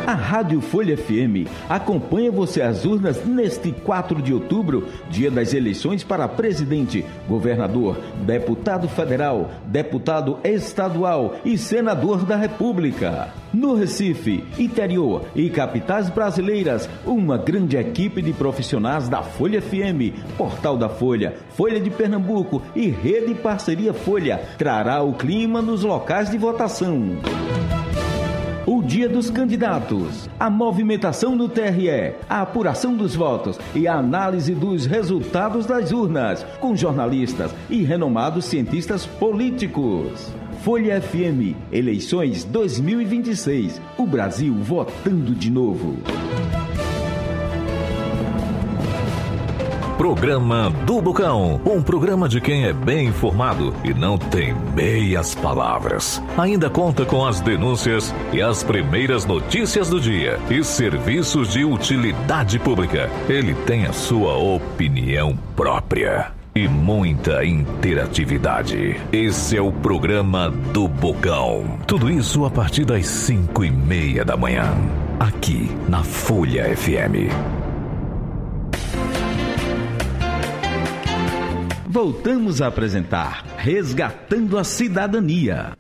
A Rádio Folha FM acompanha você às urnas neste 4 de outubro, dia das eleições para presidente, governador, deputado federal, deputado estadual e senador da República. No Recife, interior e capitais brasileiras, uma grande equipe de profissionais da Folha FM, Portal da Folha, Folha de Pernambuco e Rede Parceria Folha trará o clima nos locais de votação. O dia dos candidatos, a movimentação no TRE, a apuração dos votos e a análise dos resultados das urnas, com jornalistas e renomados cientistas políticos. Folha FM, eleições 2026, o Brasil votando de novo. Programa do Bocão, um programa de quem é bem informado e não tem meias palavras. Ainda conta com as denúncias e as primeiras notícias do dia e serviços de utilidade pública. Ele tem a sua opinião própria e muita interatividade. Esse é o Programa do Bocão. Tudo isso a partir das 5:30 da manhã, aqui na Folha FM. Voltamos a apresentar Resgatando a Cidadania.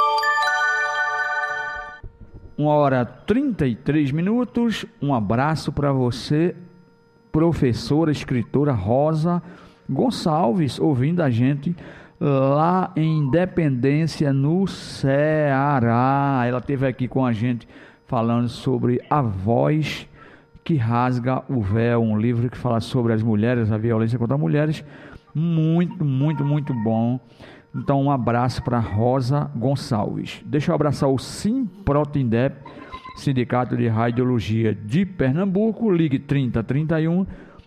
1h33. Um abraço para você, professora, escritora Rosa Gonçalves, ouvindo a gente lá em Independência, no Ceará. Ela esteve aqui com a gente falando sobre A Voz que Rasga o Véu, um livro que fala sobre as mulheres, a violência contra as mulheres. Muito bom. Então, um abraço para Rosa Gonçalves. Deixa eu abraçar o Simprotindep, Sindicato de Radiologia de Pernambuco. Ligue 3031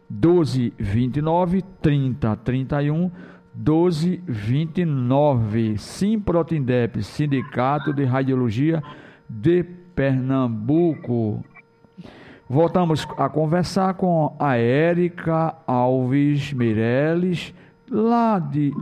1229, 3031 1229. Simprotindep, Sindicato de Radiologia de Pernambuco. Voltamos a conversar com a Érica Alves Meirelles, lá de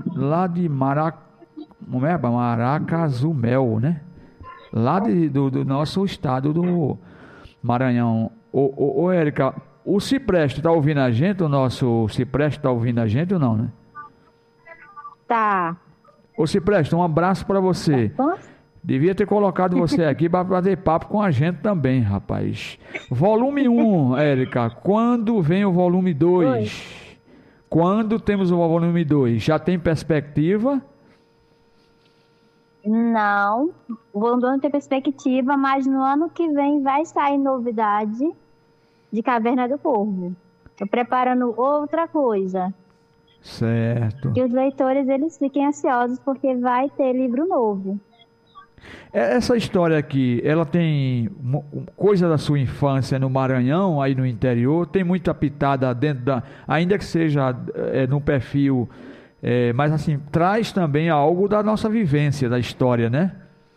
Maracazumel, né? Lá do nosso estado do Maranhão. Ô Érica, o Cipreste está ouvindo a gente? O nosso Cipreste está ouvindo a gente ou não, né? Tá. Ô Cipreste, um abraço para você. Tá. Devia ter colocado você aqui para bater papo com a gente também, rapaz. Volume 1, Érica, quando vem o volume 2? Quando temos o volume 2? Já tem perspectiva? Não, o volume 2 não tem perspectiva, mas no ano que vem vai sair novidade de Caverna do Corvo. Estou preparando outra coisa. Certo. Que os leitores eles fiquem ansiosos porque vai ter livro novo. Essa história aqui, ela tem coisa da sua infância no Maranhão, aí no interior, tem muita pitada dentro da... Ainda que seja no perfil, mas assim, traz também algo da nossa vivência, da história, né?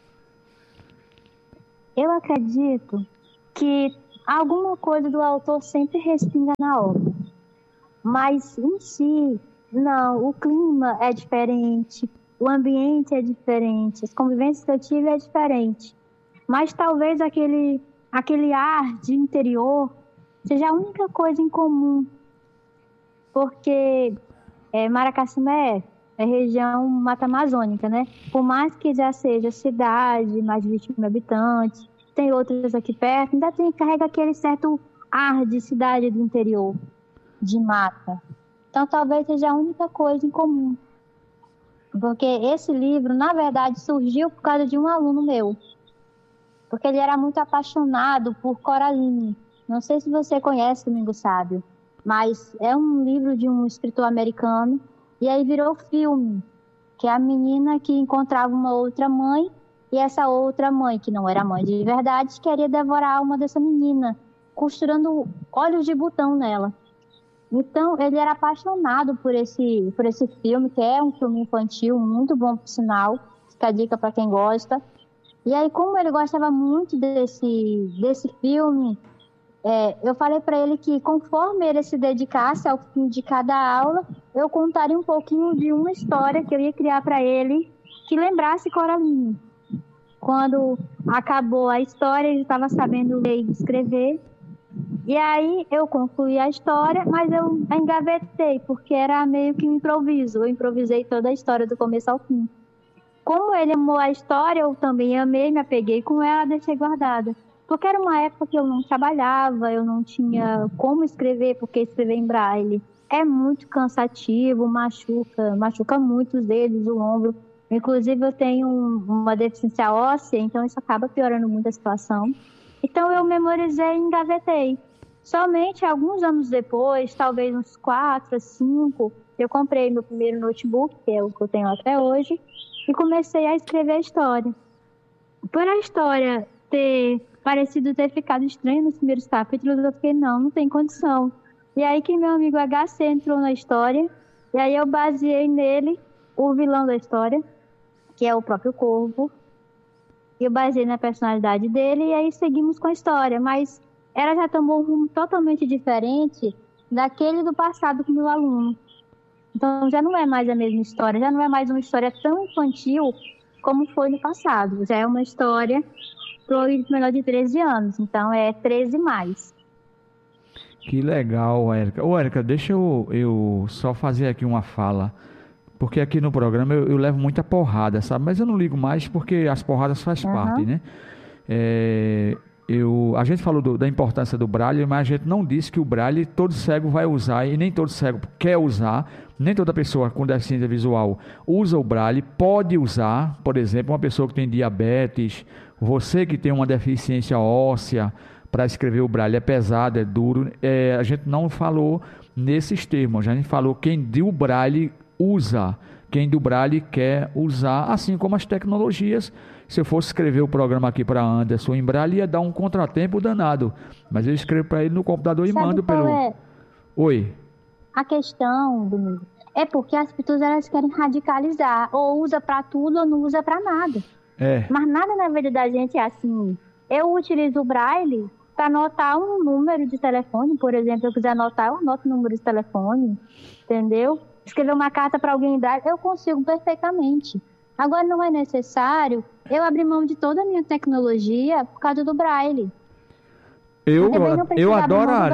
Eu acredito que alguma coisa do autor sempre respinga na obra. Mas em si, não, o clima é diferente. O ambiente é diferente, as convivências que eu tive é diferente. Mas talvez aquele ar de interior seja a única coisa em comum. Porque Maracacimé é região mata-amazônica, né? Por mais que já seja cidade, mais de 20 mil habitantes, tem outras aqui perto, ainda carrega aquele certo ar de cidade do interior, de mata. Então talvez seja a única coisa em comum. Porque esse livro, na verdade, surgiu por causa de um aluno meu. Porque ele era muito apaixonado por Coraline. Não sei se você conhece Domingo Sábio, mas é um livro de um escritor americano. E aí virou filme, que é a menina que encontrava uma outra mãe. E essa outra mãe, que não era mãe de verdade, queria devorar a alma dessa menina, costurando olhos de botão nela. Então, ele era apaixonado por esse filme, que é um filme infantil, muito bom, por sinal. Fica a dica para quem gosta. E aí, como ele gostava muito desse filme, eu falei para ele que, conforme ele se dedicasse ao fim de cada aula, eu contaria um pouquinho de uma história que eu ia criar para ele, que lembrasse Coraline. Quando acabou a história, ele estava sabendo ler e escrever. E aí eu concluí a história, mas eu engavetei, porque era meio que um improviso. Eu improvisei toda a história do começo ao fim. Como ele amou a história, eu também amei, me apeguei com ela, deixei guardada. Porque era uma época que eu não trabalhava, eu não tinha como escrever, porque escrever em braille é muito cansativo, machuca muito os dedos, o ombro. Inclusive eu tenho uma deficiência óssea, então isso acaba piorando muito a situação. Então eu memorizei e engavetei. Somente alguns anos depois, talvez uns 4, 5, eu comprei meu primeiro notebook, que é o que eu tenho até hoje, e comecei a escrever a história. Por a história ter parecido ter ficado estranha nos primeiros capítulos, eu fiquei, não tem condição. E aí que meu amigo HC entrou na história, e aí eu baseei nele o vilão da história, que é o próprio Corvo. Eu baseei na personalidade dele e aí seguimos com a história, mas ela já tomou um rumo totalmente diferente daquele do passado com o meu aluno. Então já não é mais a mesma história, já não é mais uma história tão infantil como foi no passado. Já é uma história para o menor de 13 anos, então é 13 mais. Que legal, Érica. Ô, Érica, deixa eu só fazer aqui uma fala. Porque aqui no programa eu levo muita porrada, sabe? Mas eu não ligo mais porque as porradas faz parte, né? A gente falou da importância do braille, mas a gente não disse que o braille todo cego vai usar e nem todo cego quer usar. Nem toda pessoa com deficiência visual usa o braille, pode usar. Por exemplo, uma pessoa que tem diabetes, você que tem uma deficiência óssea, para escrever o braille é pesado, é duro. A gente não falou nesses termos, a gente falou quem do braille usa, quem do braille quer usar, assim como as tecnologias. Se eu fosse escrever o programa aqui para Anderson em braille, ia dar um contratempo danado, mas eu escrevo para ele no computador e mando pelo... Oi? A questão, Domingo, é porque as pessoas elas querem radicalizar, ou usa para tudo ou não usa para nada. Mas nada na vida da gente é assim. Eu utilizo o braille para anotar um número de telefone, por exemplo, se eu quiser anotar, eu anoto o número de telefone, entendeu? Escrever uma carta para alguém dar, eu consigo perfeitamente. Agora não é necessário eu abrir mão de toda a minha tecnologia por causa do braille. Eu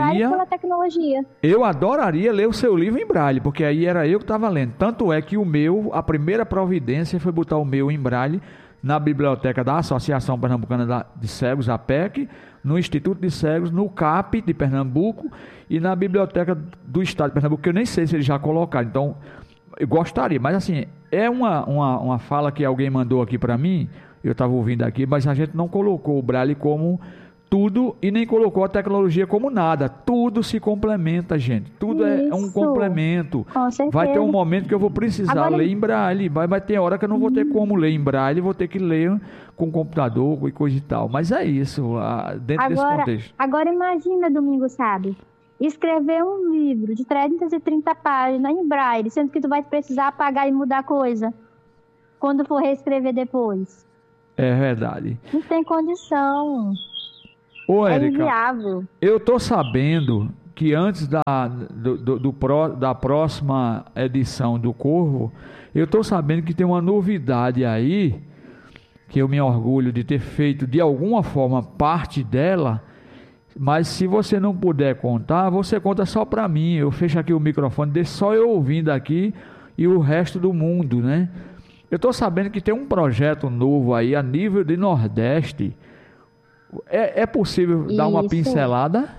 adoraria ler o seu livro em braille, porque aí era eu que estava lendo. Tanto é que a primeira providência foi botar o meu em braille na biblioteca da Associação Pernambucana de Cegos, APEC, no Instituto de Cegos, no CAP de Pernambuco e na Biblioteca do Estado de Pernambuco, que eu nem sei se eles já colocaram. Então, eu gostaria, mas assim, é uma fala que alguém mandou aqui para mim, eu estava ouvindo aqui, mas a gente não colocou o braille como tudo e nem colocou a tecnologia como nada. Tudo se complementa, gente. Tudo é um complemento. Com certeza. Vai ter um momento que eu vou precisar ler em braille. Vai ter hora que eu não vou ter como ler em braille, vou ter que ler com computador e coisa e tal. Mas é isso, dentro desse contexto. Agora imagina, Domingo, sabe? Escrever um livro de 330 páginas em braille, sendo que tu vai precisar apagar e mudar coisa quando for reescrever depois. É verdade. Não tem condição. Ô, Érica, inviável. Eu tô sabendo que antes da próxima edição do Corvo, eu tô sabendo que tem uma novidade aí, que eu me orgulho de ter feito de alguma forma parte dela, mas se você não puder contar, você conta só para mim. Eu fecho aqui o microfone, deixo só eu ouvindo aqui e o resto do mundo, né? Eu tô sabendo que tem um projeto novo aí a nível de Nordeste. É possível dar uma pincelada?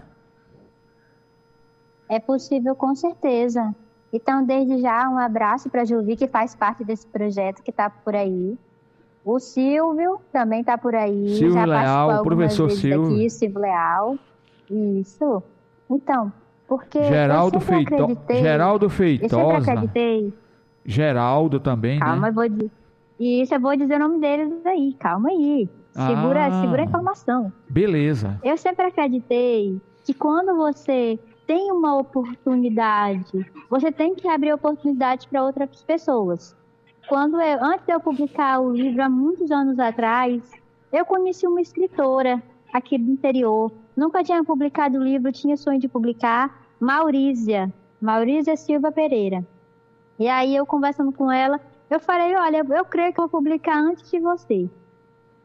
É possível, com certeza. Então, desde já, um abraço para a Juvi, que faz parte desse projeto, que está por aí. O Silvio também está por aí. Silvio já Leal, o professor Silvio. Aqui, Silvio Leal. Isso. Então, porque Geraldo Feitosa. Eu sempre acreditei. Geraldo também, Calma, né? Eu vou dizer. Isso, eu vou dizer o nome deles aí. Calma aí. Segura a informação. Beleza. Eu sempre acreditei que quando você tem uma oportunidade, você tem que abrir oportunidade para outras pessoas. Antes de eu publicar o livro, há muitos anos atrás, eu conheci uma escritora aqui do interior. Nunca tinha publicado o livro, tinha sonho de publicar. Maurícia Silva Pereira. E aí, eu conversando com ela, eu falei, olha, eu creio que eu vou publicar antes de você.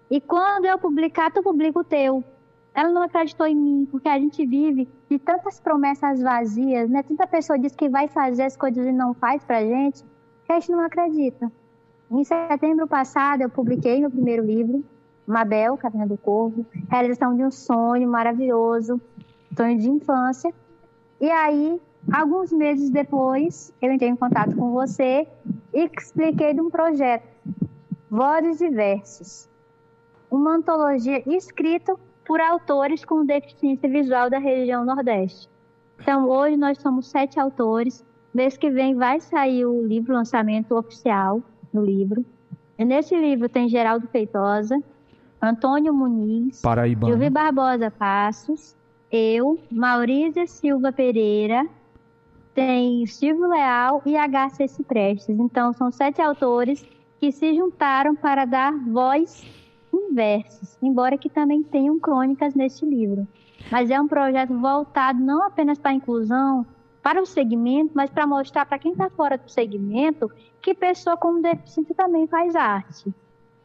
E quando eu publicar, tu publica o teu. Ela não acreditou em mim, porque a gente vive de tantas promessas vazias, né? Tanta pessoa diz que vai fazer as coisas e não faz pra gente, que a gente não acredita. Em setembro passado, eu publiquei meu primeiro livro, Mabel, Caverna do Corvo, realização de um sonho maravilhoso, sonho de infância. E aí, alguns meses depois, eu entrei em contato com você e expliquei de um projeto, Vozes e Versos, uma antologia escrita por autores com deficiência visual da região Nordeste. Então, hoje nós somos 7 autores. Mês que vem vai sair o livro, lançamento oficial do livro. E nesse livro tem Geraldo Feitosa, Antônio Muniz, Paraibano, Gilvi Barbosa Passos, eu, Maurícia Silva Pereira, tem Silvio Leal e H.C. Prestes. Então, são 7 autores que se juntaram para dar voz em versos, embora que também tenham crônicas neste livro. Mas é um projeto voltado não apenas para a inclusão, para o segmento, mas para mostrar para quem está fora do segmento que pessoa com deficiência também faz arte.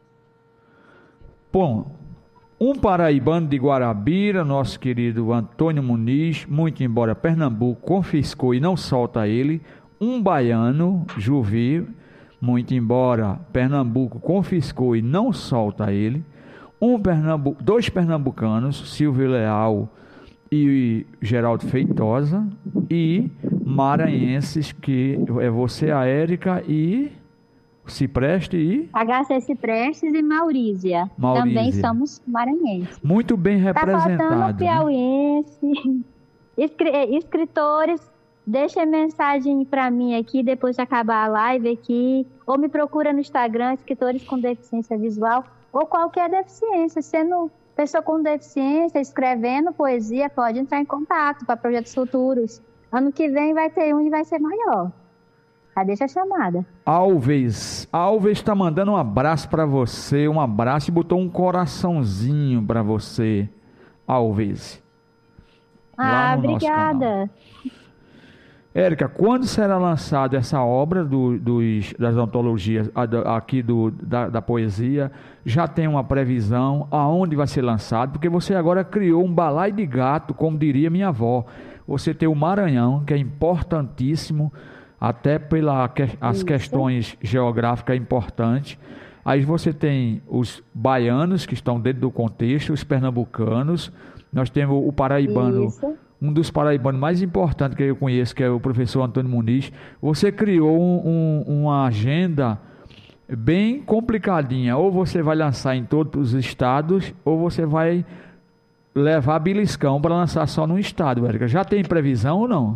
Bom, um paraibano de Guarabira, nosso querido Antônio Muniz, muito embora Pernambuco confiscou e não solta ele. Um baiano, Juvi, muito embora Pernambuco confiscou e não solta ele. Dois pernambucanos, Silvio Leal e Geraldo Feitosa, e maranhenses, que é você, a Érica e Cipreste e... HC Ciprestes e Maurícia. Também somos maranhenses. Muito bem representado. Tá faltando piauiense, escritores. Deixa mensagem para mim aqui, depois de acabar a live aqui, ou me procura no Instagram, escritores com deficiência visual, ou qualquer deficiência. Sendo pessoa com deficiência, escrevendo poesia, pode entrar em contato para projetos futuros. Ano que vem vai ter um e vai ser maior. Já deixa a chamada. Alves está mandando um abraço para você, um abraço, e botou um coraçãozinho para você, Alves. Ah, obrigada. Érica, quando será lançada essa obra das antologias aqui da poesia? Já tem uma previsão aonde vai ser lançado? Porque você agora criou um balaio de gato, como diria minha avó. Você tem o Maranhão, que é importantíssimo, até pelas questões geográficas importantes. Aí você tem os baianos, que estão dentro do contexto, os pernambucanos. Nós temos o paraibano. Isso. Um dos paraibanos mais importantes que eu conheço, que é o professor Antônio Muniz. Você criou uma agenda bem complicadinha. Ou você vai lançar em todos os estados, ou você vai levar beliscão para lançar só num estado, Érica. Já tem previsão ou não?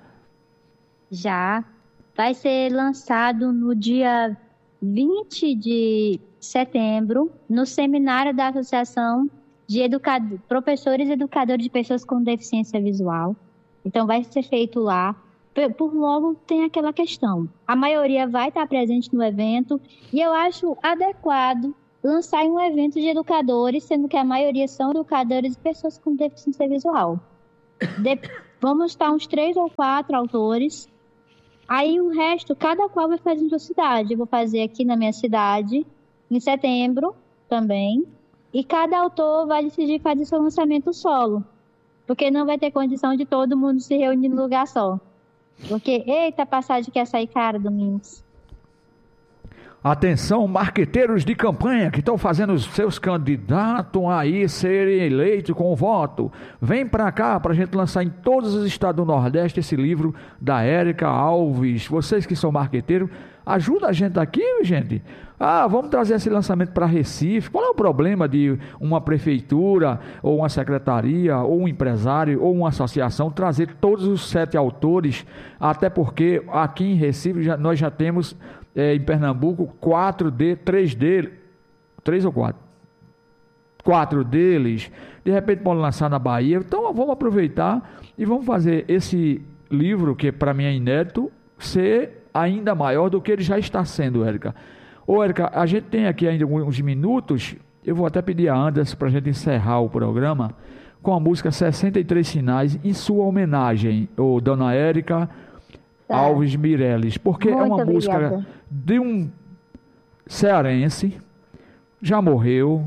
Já. Vai ser lançado no dia 20 de setembro, no seminário da Associação de professores e educadores de pessoas com deficiência visual. Então vai ser feito lá. Por logo tem aquela questão. A maioria vai estar presente no evento e eu acho adequado lançar em um evento de educadores, sendo que a maioria são educadores e pessoas com deficiência visual. Vamos estar uns 3 ou 4 autores. Aí o resto, cada qual vai fazer em sua cidade. Eu vou fazer aqui na minha cidade, em setembro também. E cada autor vai decidir fazer seu lançamento solo. Porque não vai ter condição de todo mundo se reunir num lugar só. Porque, eita, a passagem quer sair cara, Domingos. Atenção, marqueteiros de campanha que estão fazendo os seus candidatos aí serem eleitos com voto. Vem para cá para a gente lançar em todos os estados do Nordeste esse livro da Érica Alves. Vocês que são marqueteiros, ajuda a gente aqui, gente. Vamos trazer esse lançamento para Recife. Qual é o problema de uma prefeitura, ou uma secretaria, ou um empresário, ou uma associação trazer todos os 7 autores? Até porque aqui em Recife nós já temos... em Pernambuco, 3 ou 4 deles, de repente podem lançar na Bahia. Então vamos aproveitar e vamos fazer esse livro, que para mim é inédito, ser ainda maior do que ele já está sendo, Érica. Érica, a gente tem aqui ainda uns minutos, eu vou até pedir a Anderson para a gente encerrar o programa com a música 63 Sinais, em sua homenagem, dona Érica Alves Mireles, porque muito é uma música de um cearense, já morreu,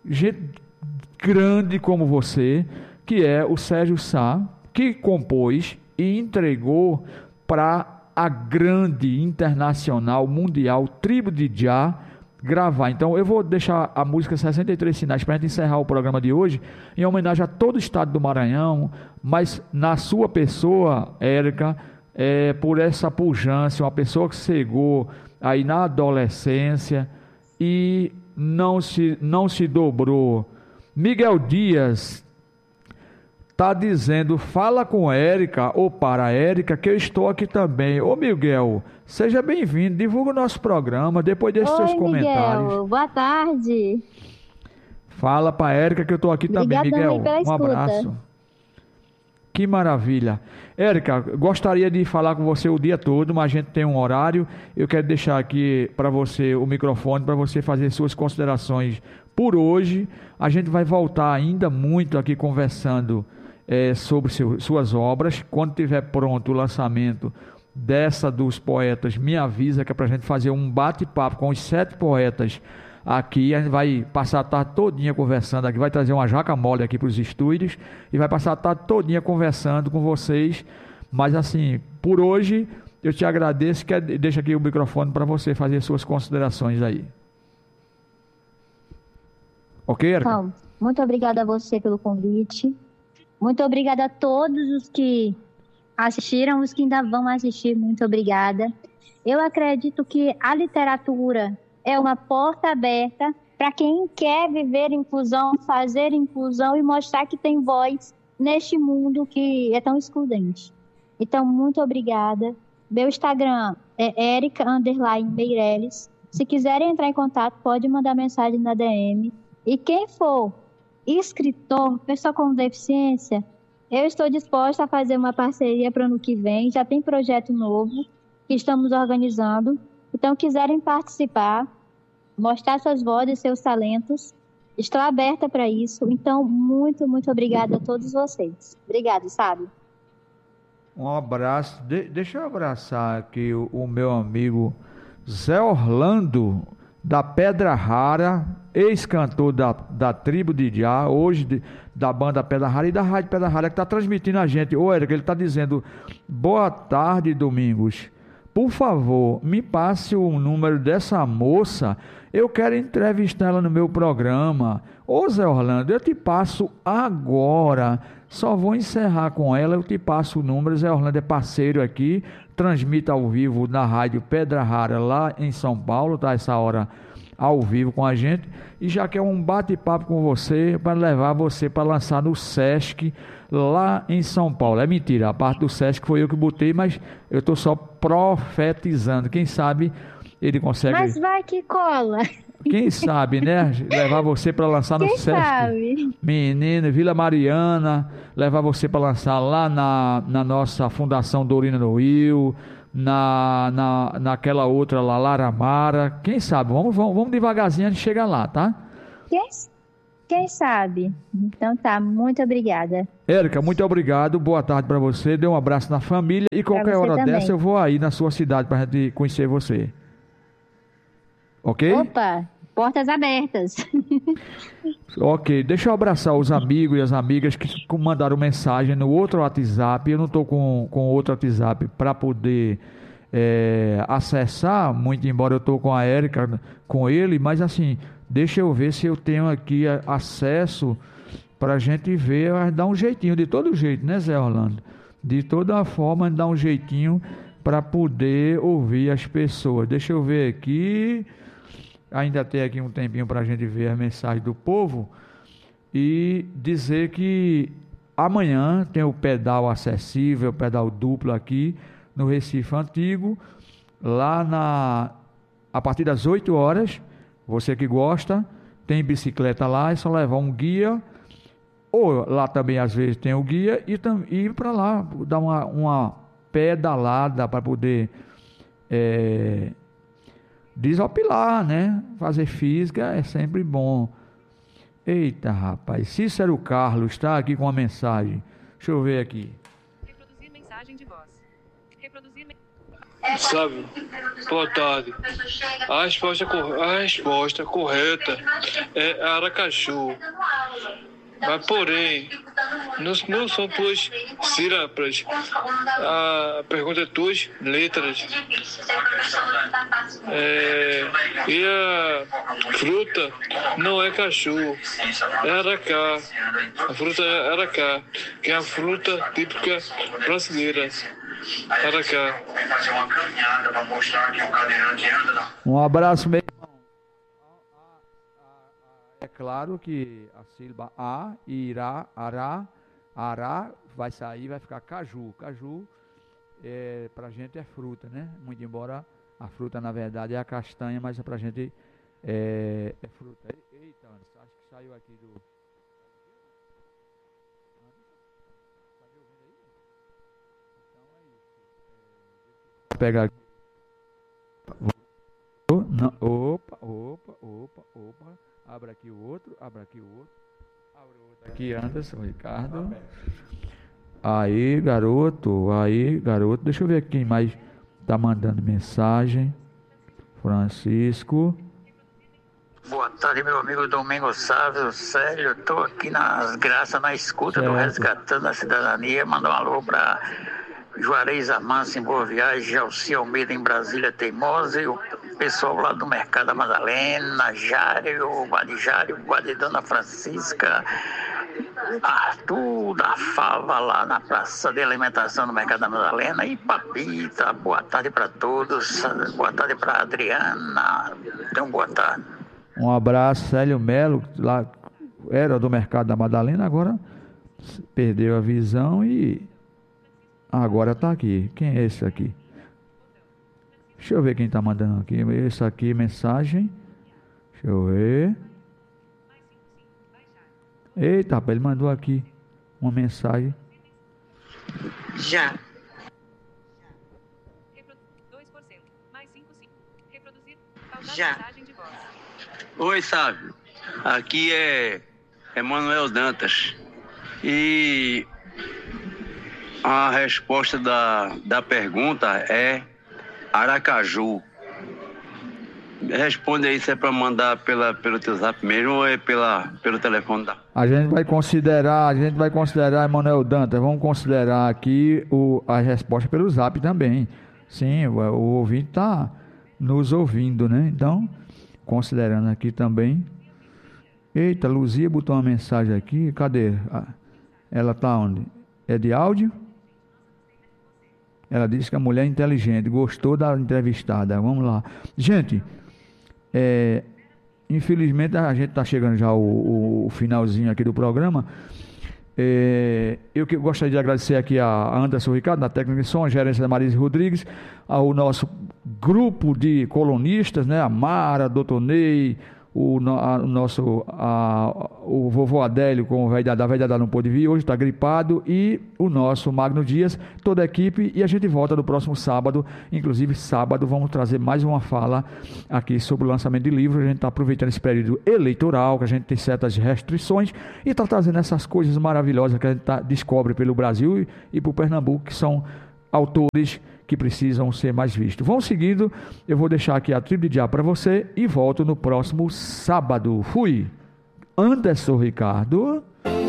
gente grande como você, que é o Sérgio Sá, que compôs e entregou para a grande internacional mundial Tribo de Jah gravar. Então eu vou deixar a música 63 Sinais para a gente encerrar o programa de hoje, em homenagem a todo o estado do Maranhão, mas na sua pessoa, Érica, por essa pujança, uma pessoa que chegou aí na adolescência e não se dobrou. Miguel Dias está dizendo, fala com Érica ou para a Érica que eu estou aqui também. Ô Miguel, seja bem-vindo, divulga o nosso programa, depois deixe seus comentários. Miguel, boa tarde. Fala para a Érica que eu estou aqui também, Miguel. Um abraço. Que maravilha. Érica, gostaria de falar com você o dia todo, mas a gente tem um horário. Eu quero deixar aqui para você o microfone, para você fazer suas considerações por hoje. A gente vai voltar ainda muito aqui conversando sobre suas obras. Quando tiver pronto o lançamento dessa dos poetas, me avisa que é para a gente fazer um bate-papo com os 7 poetas aqui. A gente vai passar a tarde todinha conversando aqui, vai trazer uma jaca mole aqui para os estúdios e vai passar a tarde todinha conversando com vocês. Mas assim, por hoje eu te agradeço, deixa aqui o microfone para você fazer suas considerações aí. Ok, Érica? Então, muito obrigada a você pelo convite. Muito obrigada a todos os que assistiram, os que ainda vão assistir. Muito obrigada. Eu acredito que a literatura é uma porta aberta para quem quer viver inclusão, fazer inclusão e mostrar que tem voz neste mundo que é tão excludente. Então, muito obrigada. Meu Instagram é Erica_Meirelles. Se quiserem entrar em contato, pode mandar mensagem na DM. E quem for escritor, pessoa com deficiência, eu estou disposta a fazer uma parceria para o ano que vem. Já tem projeto novo que estamos organizando. Então, quiserem participar, mostrar suas vozes, seus talentos, estou aberta para isso. Então, muito, muito obrigada a todos vocês. Obrigada, Sábio. Um abraço. Deixa eu abraçar aqui o meu amigo Zé Orlando, da Pedra Rara, ex-cantor da Tribo de Jah, hoje da banda Pedra Rara e da Rádio Pedra Rara, que está transmitindo a gente. Ô, Érica, ele está dizendo, boa tarde, Domingos. Por favor, me passe o número dessa moça, eu quero entrevistar ela no meu programa. Ô, Zé Orlando, eu te passo agora, só vou encerrar com ela, eu te passo o número. Zé Orlando é parceiro aqui, transmite ao vivo na Rádio Pedra Rara, lá em São Paulo, tá essa hora ao vivo com a gente, e já quer um bate-papo com você, para levar você para lançar no Sesc, lá em São Paulo. É mentira, a parte do Sesc foi eu que botei, mas eu estou só profetizando. Quem sabe ele consegue... Mas vai que cola. Quem sabe, né? Levar você para lançar no Sesc. Sabe? Menina, Vila Mariana, levar você para lançar lá na nossa Fundação Dorina no Rio, naquela outra lá, Laramara. Quem sabe? Vamos devagarzinho, a gente chega lá, tá? Quem sabe? Então tá, muito obrigada. Érica, muito obrigado, boa tarde para você, dê um abraço na família e qualquer hora também. Dessa eu vou aí na sua cidade para a gente conhecer você. Ok? Opa, portas abertas. Ok, deixa eu abraçar os amigos e as amigas que mandaram mensagem no outro WhatsApp. Eu não estou com outro WhatsApp para poder acessar, muito embora eu estou com a Érica, com ele, mas assim, deixa eu ver se eu tenho aqui acesso para a gente ver, dar um jeitinho, de todo jeito, né, Zé Orlando? De toda forma, dar um jeitinho para poder ouvir as pessoas. Deixa eu ver aqui... Ainda tem aqui um tempinho para a gente ver a mensagem do povo e dizer que amanhã tem o pedal acessível, o pedal duplo aqui no Recife Antigo, lá a partir das 8 horas. Você que gosta, tem bicicleta lá, é só levar um guia, ou lá também às vezes tem o guia, e ir para lá, dar uma pedalada para poder... desopilar, né? Fazer física é sempre bom. Eita, rapaz. Cícero Carlos está aqui com uma mensagem. Deixa eu ver aqui. Reproduzir mensagem de voz. Sabe? Boa tarde. A resposta correta é Aracaju. Mas, porém, não são tuas sílabas. A pergunta é tuas letras. E a fruta não é caju, é aracá. A fruta é aracá, que é a fruta típica brasileira. Aracá. Um abraço, meu irmão. É claro que a sílaba a, irá, ará, vai sair, vai ficar caju. Caju, pra gente é fruta, né? Muito embora a fruta, na verdade, é a castanha, mas pra gente é fruta. Eita, Anderson, acho que saiu aqui do... Vou pegar aqui. Opa. Abra aqui o outro. Abre o outro aqui, Anderson, Ricardo. Aí, garoto. Deixa eu ver aqui quem mais tá mandando mensagem. Francisco. Boa tarde, meu amigo Domingos Sávio. Sério, eu tô aqui nas graças, na escuta do Resgatando a Cidadania. Mandar um alô pra Juarez Amâncio em Boa Viagem, Jalci Almeida em Brasília Teimosa, e o pessoal lá do Mercado da Madalena, Jário, Guadidona Francisca, Arthur da Fava lá na Praça de Alimentação do Mercado da Madalena, e Papita. Boa tarde para todos. Boa tarde para Adriana. Então, boa tarde. Um abraço, Célio Melo, lá era do Mercado da Madalena, agora perdeu a visão e agora está aqui. Quem é esse aqui? Deixa eu ver quem está mandando aqui. Esse aqui, mensagem. Deixa eu ver. Eita, ele mandou aqui uma mensagem. Já. Já. Oi, Sábio. Aqui é Emanuel Dantas. E a resposta da pergunta é Aracaju. Responde aí se é para mandar pelo teu zap mesmo ou é pelo telefone da... A gente vai considerar, Emanuel Dantas, vamos considerar aqui a resposta pelo zap também. Sim, o ouvinte está nos ouvindo, né? Então, considerando aqui também. Eita, Luzia botou uma mensagem aqui. Cadê? Ela está onde? É de áudio? Ela disse que a mulher é inteligente, gostou da entrevistada. Vamos lá. Gente, infelizmente a gente está chegando já o finalzinho aqui do programa. Eu gostaria de agradecer aqui a Anderson Ricardo, na técnica de som, a gerência da Marise Rodrigues, ao nosso grupo de colunistas, né? A Mara, Doutor Ney, o vovô Adélio, com o velho Dadá não pôde vir, hoje está gripado, e o nosso Magno Dias, toda a equipe, e a gente volta no próximo sábado. Inclusive sábado vamos trazer mais uma fala aqui sobre o lançamento de livros. A gente está aproveitando esse período eleitoral, que a gente tem certas restrições, e está trazendo essas coisas maravilhosas que a gente descobre pelo Brasil e por Pernambuco, que são autores que precisam ser mais vistos. Vão seguindo, eu vou deixar aqui a tribo de diabo para você e volto no próximo sábado. Fui! Anderson Ricardo.